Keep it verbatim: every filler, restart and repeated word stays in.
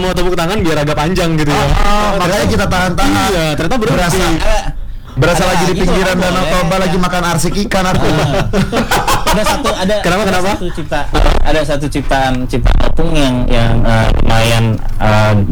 mau tepuk tangan biar agak panjang gitu ya. Oh, makanya kita tahan-tahan. Iya, ternyata berhasil. Berasa berasa Ada lagi di gitu, pinggiran boleh. Danau Toba lagi makan arsik ikan aku. ada satu ada Kenapa, ada kenapa? satu cipta ada satu ciptaan ciptaan opung yang yang uh, lumayan uh,